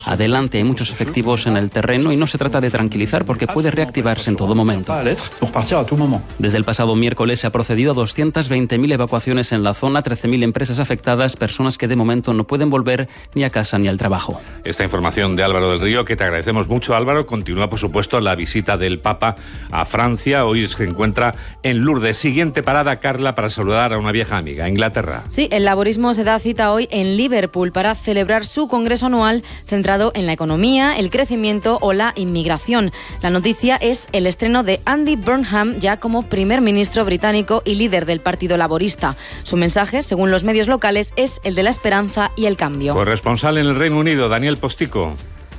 Adelante, hay muchos efectivos en el terreno y no se trata de tranquilizar porque puede reactivarse en todo momento. Desde el pasado miércoles se ha procedido a 220.000 evacuaciones en la zona, 13.000 empresas afectadas, personas que de momento no pueden volver ni a casa ni al trabajo. Esta información de Álvaro del Río, que te agradecemos mucho, Álvaro. Continúa, por supuesto, la visita del Papa a Francia. Hoy se encuentra en Lourdes. Siguiente parada, Carla, para saludar a una vieja amiga, Inglaterra. Sí, el laborismo se da cita hoy en Liverpool para celebrar su congreso anual centrado en la economía, el crecimiento o la inmigración. La noticia es el estreno de Andy Burnham ya como primer ministro británico y líder del Partido Laborista. Su mensaje, según los medios locales, es el de la esperanza y el cambio. Corresponsal en el Reino Unido, Daniel Postico.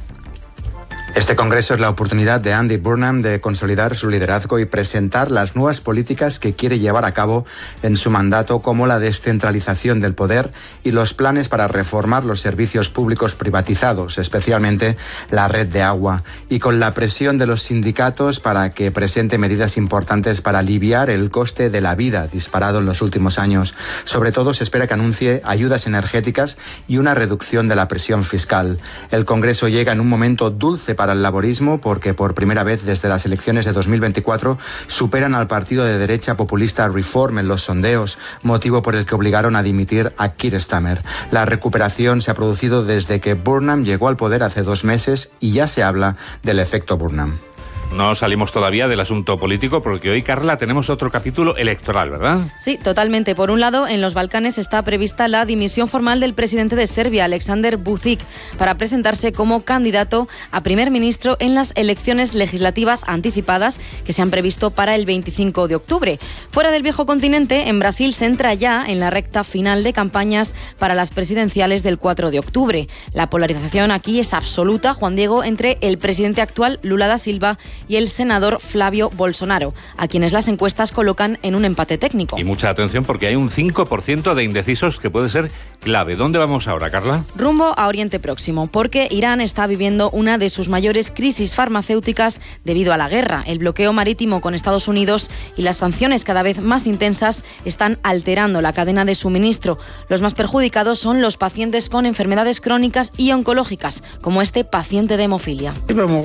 Este congreso es la oportunidad de Andy Burnham de consolidar su liderazgo y presentar las nuevas políticas que quiere llevar a cabo en su mandato, como la descentralización del poder y los planes para reformar los servicios públicos privatizados, especialmente la red de agua, y con la presión de los sindicatos para que presente medidas importantes para aliviar el coste de la vida disparado en los últimos años. Sobre todo se espera que anuncie ayudas energéticas y una reducción de la presión fiscal. El congreso llega en un momento dulce para el laborismo porque por primera vez desde las elecciones de 2024 superan al partido de derecha populista Reform en los sondeos, motivo por el que obligaron a dimitir a Keir Starmer. La recuperación se ha producido desde que Burnham llegó al poder hace 2 meses y ya se habla del efecto Burnham. No salimos todavía del asunto político porque hoy, Carla, tenemos otro capítulo electoral, ¿verdad? Sí, totalmente. Por un lado, en los Balcanes está prevista la dimisión formal del presidente de Serbia, Aleksandar Vučić, para presentarse como candidato a primer ministro en las elecciones legislativas anticipadas que se han previsto para el 25 de octubre. Fuera del viejo continente, en Brasil se entra ya en la recta final de campañas para las presidenciales del 4 de octubre. La polarización aquí es absoluta, Juan Diego, entre el presidente actual, Lula da Silva, y el senador Flávio Bolsonaro, a quienes las encuestas colocan en un empate técnico. Y mucha atención porque hay un 5% de indecisos que puede ser clave. ¿Dónde vamos ahora, Carla? Rumbo a Oriente Próximo, porque Irán está viviendo una de sus mayores crisis farmacéuticas debido a la guerra. El bloqueo marítimo con Estados Unidos y las sanciones cada vez más intensas están alterando la cadena de suministro. Los más perjudicados son los pacientes con enfermedades crónicas y oncológicas, como este paciente de hemofilia.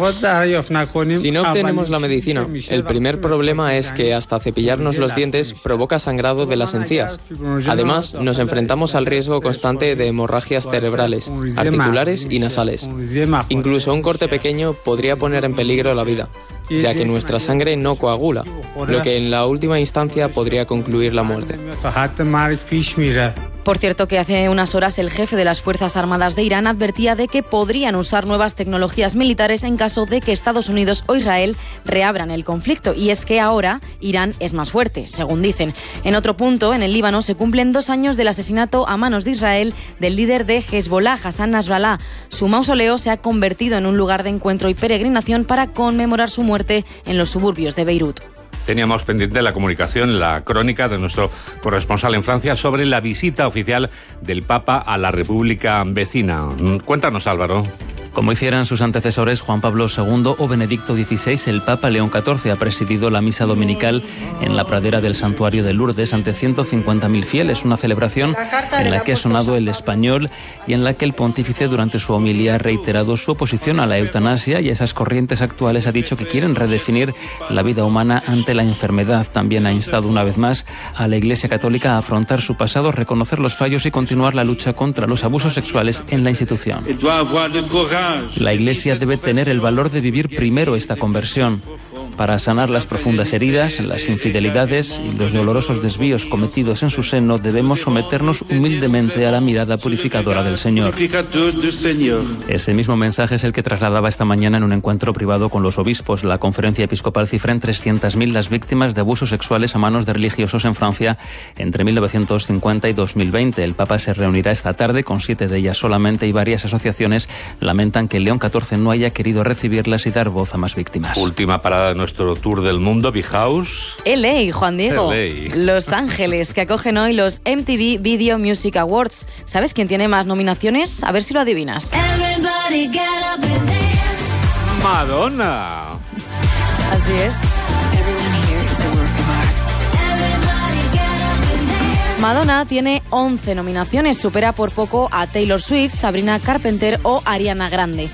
Si no obtenemos la medicina, el primer problema es que hasta cepillarnos los dientes provoca sangrado de las encías. Además, nos enfrentamos al riesgo constante de hemorragias cerebrales, articulares y nasales. Incluso un corte pequeño podría poner en peligro la vida, ya que nuestra sangre no coagula, lo que en la última instancia podría concluir la muerte. Por cierto, que hace unas horas el jefe de las Fuerzas Armadas de Irán advertía de que podrían usar nuevas tecnologías militares en caso de que Estados Unidos o Israel reabran el conflicto. Y es que ahora Irán es más fuerte, según dicen. En otro punto, en el Líbano, se cumplen 2 años del asesinato a manos de Israel del líder de Hezbollah, Hassan Nasrallah. Su mausoleo se ha convertido en un lugar de encuentro y peregrinación para conmemorar su muerte en los suburbios de Beirut. Teníamos pendiente la comunicación, la crónica de nuestro corresponsal en Francia sobre la visita oficial del Papa a la República vecina. Cuéntanos, Álvaro. Como hicieran sus antecesores Juan Pablo II o Benedicto XVI, el Papa León XIV ha presidido la misa dominical en la pradera del santuario de Lourdes ante 150.000 fieles, una celebración en la que ha sonado el español y en la que el pontífice durante su homilía ha reiterado su oposición a la eutanasia y a esas corrientes actuales. Ha dicho que quieren redefinir la vida humana ante la enfermedad. También ha instado una vez más a la Iglesia Católica a afrontar su pasado, reconocer los fallos y continuar la lucha contra los abusos sexuales en la institución. La Iglesia debe tener el valor de vivir primero esta conversión para sanar las profundas heridas, las infidelidades y los dolorosos desvíos cometidos en su seno. Debemos someternos humildemente a la mirada purificadora del Señor. Ese mismo mensaje es el que trasladaba esta mañana en un encuentro privado con los obispos. La Conferencia Episcopal cifra en 300.000 las víctimas de abusos sexuales a manos de religiosos en Francia entre 1950 y 2020. El Papa se reunirá esta tarde con 7 de ellas solamente y varias asociaciones lamentan que León XIV no haya querido recibirlas y dar voz a más víctimas. Última parada de nuestro tour del mundo, Big House. LA, Juan Diego. LA. Los Ángeles, que acogen hoy los MTV Video Music Awards. ¿Sabes quién tiene más nominaciones? A ver si lo adivinas. Madonna. Así es. Madonna tiene 11 nominaciones, supera por poco a Taylor Swift, Sabrina Carpenter o Ariana Grande.